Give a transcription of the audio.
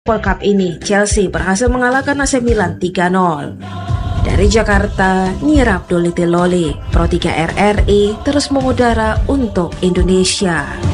World Cup ini, Chelsea berhasil mengalahkan AC Milan 3-0. Dari Jakarta, Nira Abdul Loli, Pro 3 RRI terus mengudara untuk Indonesia.